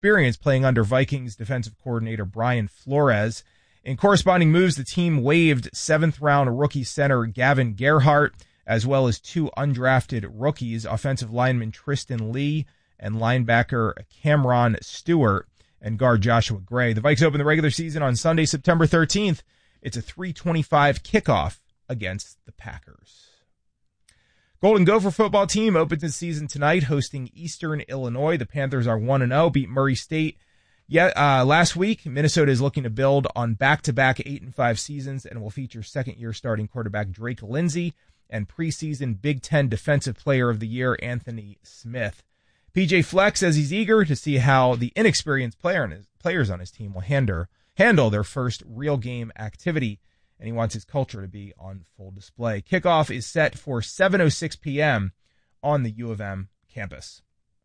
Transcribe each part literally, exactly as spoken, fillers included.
experience playing under Vikings defensive coordinator Brian Flores. In corresponding moves, the team waived seventh-round rookie center Gavin Gerhardt, as well as two undrafted rookies, offensive lineman Tristan Lee and linebacker Cameron Stewart, and guard Joshua Gray. The Vikes open the regular season on Sunday, September thirteenth. It's a three twenty-five kickoff against the Packers. Golden Gopher football team opens the season tonight hosting Eastern Illinois. The Panthers are one and oh, beat Murray State. Yeah, uh, last week, Minnesota is looking to build on back-to-back eight and five seasons and will feature second-year starting quarterback Drake Lindsey and preseason Big Ten Defensive Player of the Year Anthony Smith. P J Fleck says he's eager to see how the inexperienced player and his, players on his team will handle, handle their first real game activity, and he wants his culture to be on full display. Kickoff is set for seven oh six p.m. on the U of M campus.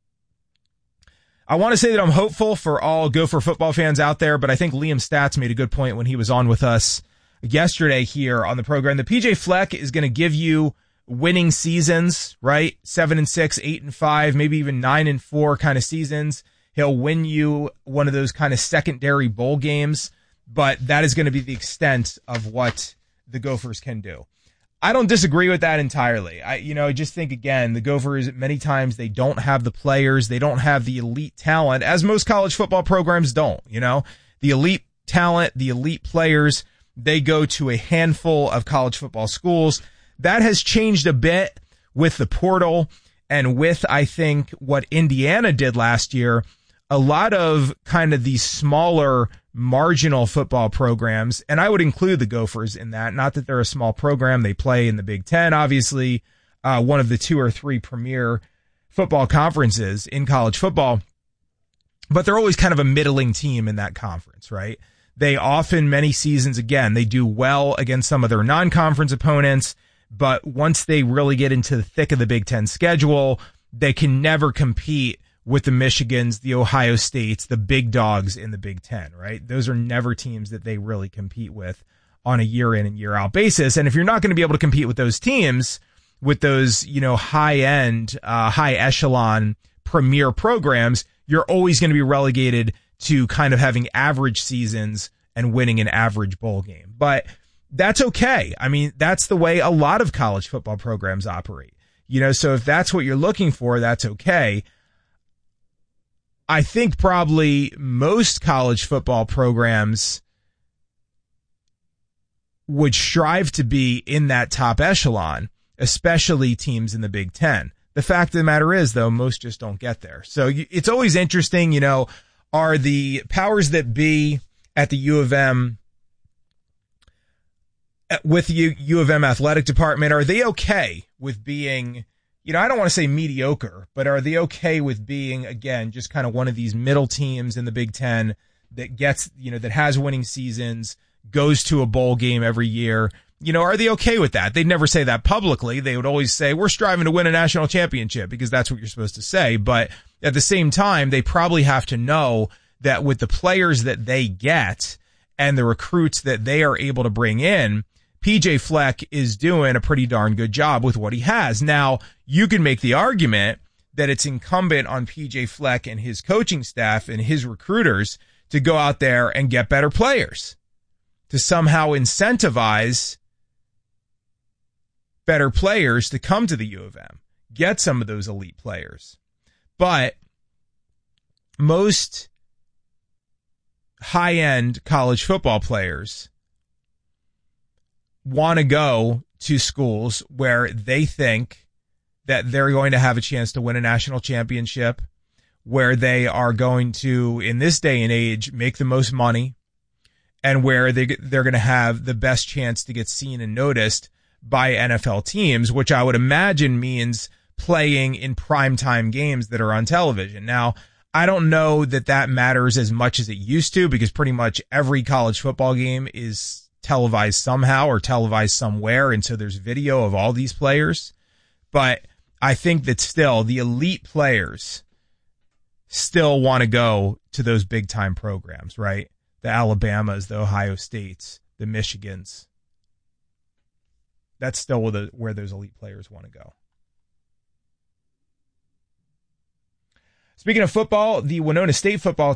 I want to say that I'm hopeful for all Gopher football fans out there, but I think Liam Stats made a good point when he was on with us yesterday here on the program. The P J Fleck is going to give you winning seasons, right? Seven and six, eight and five, maybe even nine and four kind of seasons. He'll win you one of those kind of secondary bowl games, but that is going to be the extent of what the Gophers can do. I don't disagree with that entirely. I, you know, I just think, again, the Gophers, many times they don't have the players. They don't have the elite talent, as most college football programs don't, you know. The elite talent, the elite players, they go to a handful of college football schools. That has changed a bit with the portal and with, I think, what Indiana did last year. A lot of kind of these smaller marginal football programs, and I would include the Gophers in that. Not that they're a small program. They play in the Big Ten, obviously, uh, one of the two or three premier football conferences in college football. But they're always kind of a middling team in that conference, right? They often, many seasons, again, they do well against some of their non-conference opponents, but once they really get into the thick of the Big Ten schedule, they can never compete with the Michigans, the Ohio States, the big dogs in the Big Ten, right? Those are never teams that they really compete with on a year in and year out basis. And if you're not going to be able to compete with those teams, with those, you know, high end, uh, high echelon premier programs, you're always going to be relegated to kind of having average seasons and winning an average bowl game. But that's okay. I mean, that's the way a lot of college football programs operate. You know, so if that's what you're looking for, that's okay. I think probably most college football programs would strive to be in that top echelon, especially teams in the Big Ten. The fact of the matter is, though, most just don't get there. So it's always interesting, you know, are the powers that be at the U of M, with the U of M athletic department, are they okay with being, you know, I don't want to say mediocre, but are they okay with being, again, just kind of one of these middle teams in the Big Ten that gets, you know, that has winning seasons, goes to a bowl game every year? You know, are they okay with that? They'd never say that publicly. They would always say, we're striving to win a national championship, because that's what you're supposed to say. But at the same time, they probably have to know that with the players that they get and the recruits that they are able to bring in, P J Fleck is doing a pretty darn good job with what he has. Now, you can make the argument that it's incumbent on P J Fleck and his coaching staff and his recruiters to go out there and get better players, to somehow incentivize better players to come to the U of M, get some of those elite players. But most high-end college football players want to go to schools where they think that they're going to have a chance to win a national championship, where they are going to, in this day and age, make the most money, and where they, they're going to have the best chance to get seen and noticed by N F L teams, which I would imagine means playing in primetime games that are on television. Now, I don't know that that matters as much as it used to, because pretty much every college football game is televised somehow or televised somewhere, and so there's video of all these players. But I think that still the elite players still want to go to those big time programs, right? The Alabamas, the Ohio States, the Michigans. That's still where, the, where those elite players want to go. Speaking of football, the Winona State football